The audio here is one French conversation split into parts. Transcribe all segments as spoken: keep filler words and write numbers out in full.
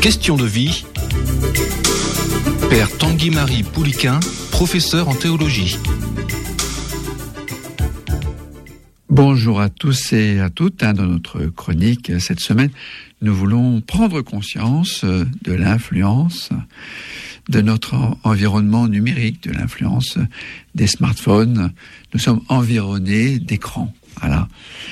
Question de vie. Père Tanguy-Marie Pouliquin, professeur en théologie. Bonjour à tous et à toutes. Dans notre chronique cette semaine, nous voulons prendre conscience de l'influence de notre environnement numérique, de l'influence des smartphones. Nous sommes environnés d'écrans. Voilà.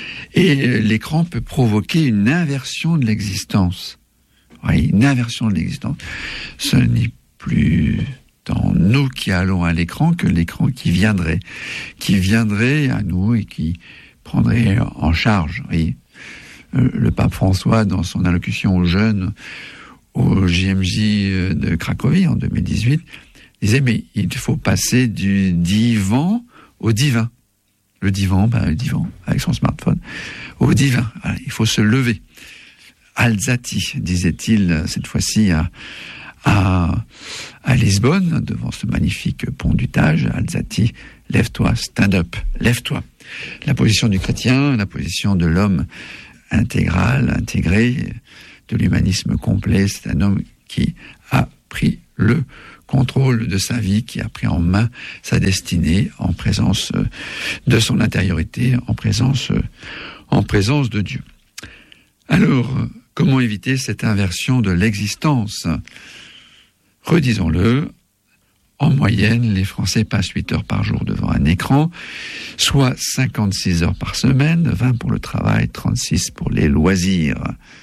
Et l'écran peut provoquer une inversion de l'existence. Oui, une inversion de l'existence. Ce n'est plus tant nous qui allons à l'écran que l'écran qui viendrait, qui viendrait à nous et qui prendrait en charge. Oui. Le pape François, dans son allocution aux jeunes au J M J de Cracovie en deux mille dix-huit, disait mais il faut passer du divan au divin. Le divan, ben le divan avec son smartphone, au divin. Voilà, il faut se lever. Alzati, disait-il cette fois-ci à, à, à Lisbonne, devant ce magnifique pont du Tage. Alzati, lève-toi, stand up, lève-toi. La position du chrétien, la position de l'homme intégral, intégré, de l'humanisme complet, c'est un homme qui a pris le contrôle de sa vie, qui a pris en main sa destinée en présence de son intériorité, en présence, en présence de Dieu. Alors, comment éviter cette inversion de l'existence ? Redisons-le, en moyenne, les Français passent huit heures par jour devant un écran, soit cinquante-six heures par semaine, vingt pour le travail, trente-six pour les loisirs.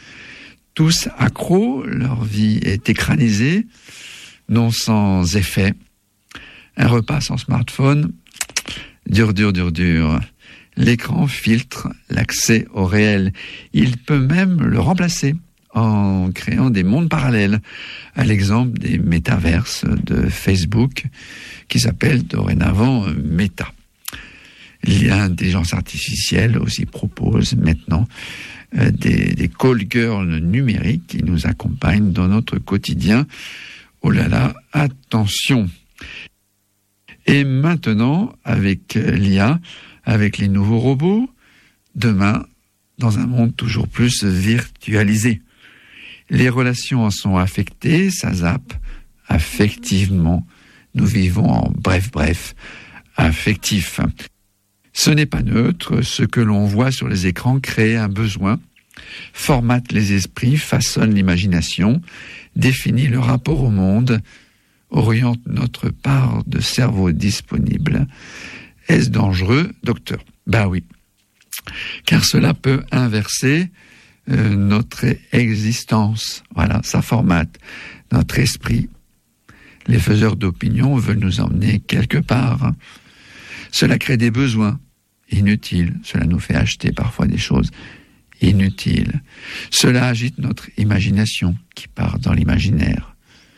Tous accros, leur vie est écranisée, non sans effet. Un repas sans smartphone, dur, dur, dur, dur. L'écran filtre l'accès au réel. Il peut même le remplacer en créant des mondes parallèles, à l'exemple des métaverses de Facebook, qui s'appellent dorénavant Meta. L'intelligence artificielle aussi propose maintenant euh, des, des call girls numériques qui nous accompagnent dans notre quotidien. Oh là là, attention! Et maintenant, avec l'I A, avec les nouveaux robots, demain, dans un monde toujours plus virtualisé. Les relations en sont affectées, ça zappe affectivement. Nous vivons en bref, bref, affectif. Ce n'est pas neutre, ce que l'on voit sur les écrans crée un besoin, formate les esprits, façonne l'imagination, définit le rapport au monde, oriente notre part de cerveau disponible. Est-ce dangereux, docteur ? Ben oui, car cela peut inverser euh, notre existence. Voilà, ça formate notre esprit. Les faiseurs d'opinion veulent nous emmener quelque part. Cela crée des besoins inutiles. Cela nous fait acheter parfois des choses inutiles. Cela agite notre imagination qui part dans l'imaginaire.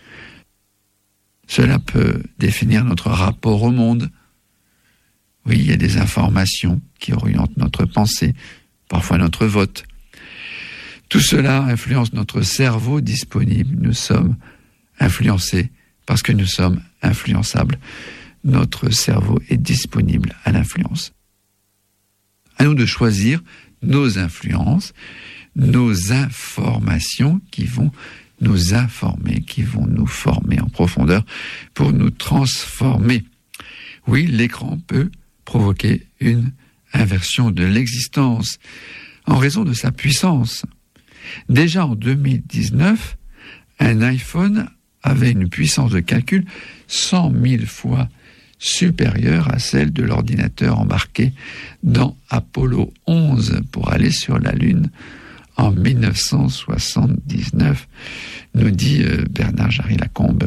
Cela peut définir notre rapport au monde. Oui, il y a des informations qui orientent notre pensée, parfois notre vote. Tout cela influence notre cerveau disponible. Nous sommes influencés parce que nous sommes influençables. Notre cerveau est disponible à l'influence. À nous de choisir nos influences, nos informations qui vont nous informer, qui vont nous former en profondeur pour nous transformer. Oui, l'écran peut provoquer une inversion de l'existence en raison de sa puissance. Déjà en deux mille dix-neuf, un iPhone avait une puissance de calcul cent mille fois supérieure à celle de l'ordinateur embarqué dans Apollo onze pour aller sur la Lune en dix-neuf cent soixante-dix-neuf, nous dit Bernard Jarry-Lacombe.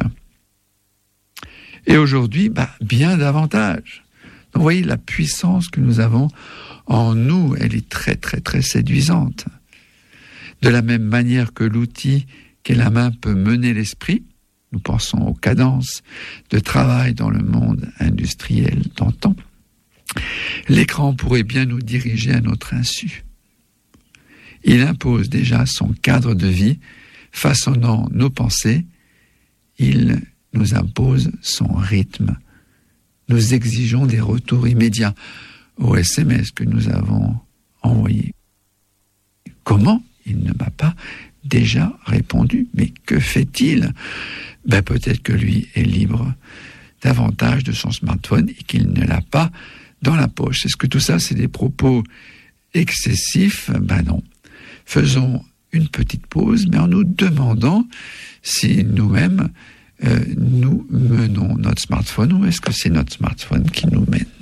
Et aujourd'hui, bah, bien davantage. Donc, vous voyez, la puissance que nous avons en nous, elle est très, très, très séduisante. De la même manière que l'outil qu'est la main peut mener l'esprit, nous pensons aux cadences de travail dans le monde industriel d'antan, l'écran pourrait bien nous diriger à notre insu. Il impose déjà son cadre de vie, façonnant nos pensées. Il nous impose son rythme. Nous exigeons des retours immédiats aux S M S que nous avons envoyés. Comment ? Il ne m'a pas déjà répondu. Mais que fait-il ? Ben, peut-être que lui est libre davantage de son smartphone et qu'il ne l'a pas dans la poche. Est-ce que tout ça, c'est des propos excessifs ? Ben non. Faisons une petite pause, mais en nous demandant si nous-mêmes, euh, nous menons notre smartphone ou est-ce que c'est notre smartphone qui nous mène.